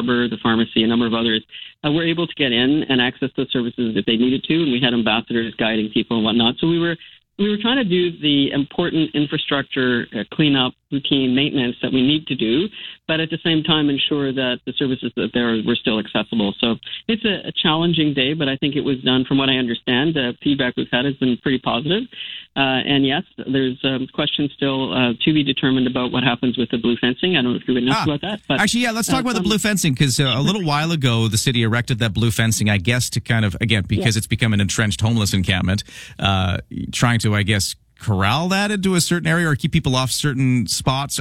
Harbour, the pharmacy, a number of others, were able to get in and access those services if they needed to, and we had ambassadors guiding people and whatnot. So we were trying to do the important infrastructure cleanup, routine maintenance that we need to do, but at the same time ensure that the services that there were still accessible. So it's a challenging day, but I think it was done, from what I understand. Feedback we've had has been pretty positive. And yes, there's questions still to be determined about what happens with the blue fencing. I don't know if you would know about that. But, actually, yeah, let's talk about the blue fencing, because a little while ago, the city erected that blue fencing, I guess, to kind of, again, because it's become an entrenched homeless encampment, trying to, I guess, corral that into a certain area or keep people off certain spots.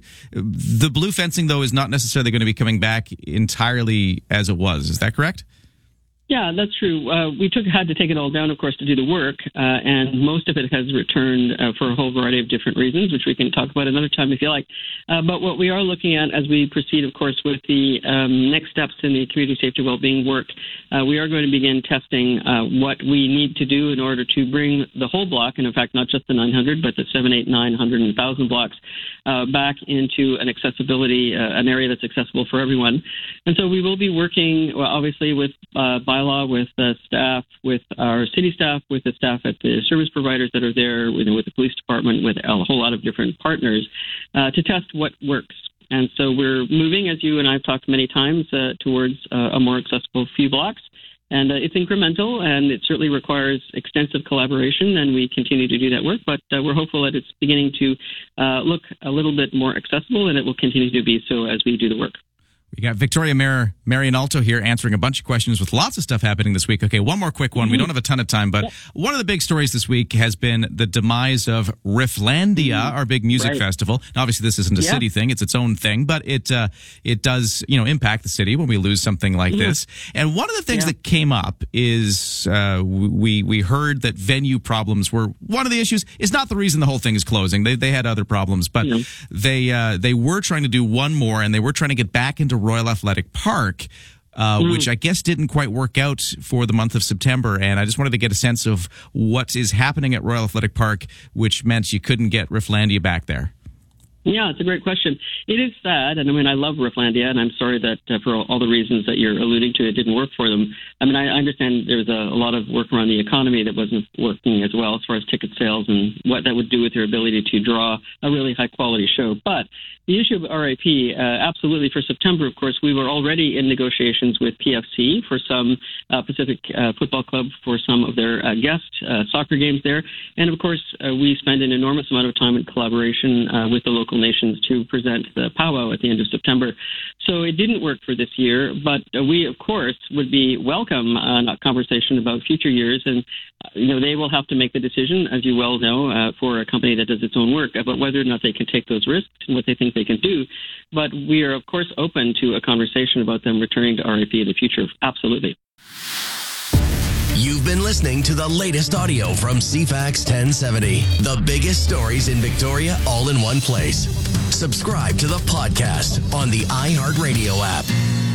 The blue fencing, though, is not necessarily going to be coming back entirely as it was. Is that correct? Yeah, that's true. We had to take it all down, of course, to do the work, and most of it has returned for a whole variety of different reasons, which we can talk about another time if you like. But what we are looking at as we proceed, of course, with the next steps in the community safety wellbeing work, we are going to begin testing what we need to do in order to bring the whole block, and in fact, not just the 900, but the 7, 8, 900, and 1,000 blocks back into an accessibility, an area that's accessible for everyone. And so we will be working, obviously, with bylaw, with staff, with our city staff, with the staff at the service providers that are there, with the police department, with a whole lot of different partners to test what works. And so we're moving, as you and I have talked many times, towards a more accessible few blocks. And it's incremental, and it certainly requires extensive collaboration, and we continue to do that work. But we're hopeful that it's beginning to look a little bit more accessible, and it will continue to be so as we do the work. We got Victoria Mayor Marian Alto here answering a bunch of questions with lots of stuff happening this week. Okay, one more quick one. We don't have a ton of time, but one of the big stories this week has been the demise of Rifflandia, our big music festival. Now, obviously, this isn't a city thing; it's its own thing, but it does impact the city when we lose something like this. And one of the things that came up is we heard that venue problems were one of the issues. It's not the reason the whole thing is closing. They had other problems, but they were trying to do one more, and they were trying to get back into Royal Athletic Park, which I guess didn't quite work out for the month of September. And I just wanted to get a sense of what is happening at Royal Athletic Park, which meant you couldn't get Rifflandia back there. Yeah, it's a great question. It is sad, and I mean, I love Rifflandia, and I'm sorry that for all the reasons that you're alluding to, it didn't work for them. I mean, I understand there's a lot of work around the economy that wasn't working as well as far as ticket sales and what that would do with their ability to draw a really high-quality show. But the issue of RAP, absolutely, for September, of course, we were already in negotiations with PFC for some Pacific Football Club for some of their guest soccer games there. And, of course, we spend an enormous amount of time in collaboration with the local nations to present the powwow at the end of September. So it didn't work for this year, but we, of course, would be welcome on a conversation about future years. And, they will have to make the decision, as you well know, for a company that does its own work, about whether or not they can take those risks and what they think they can do. But we are, of course, open to a conversation about them returning to RAP in the future. Absolutely. You've been listening to the latest audio from CFAX 1070. The biggest stories in Victoria, all in one place. Subscribe to the podcast on the iHeartRadio app.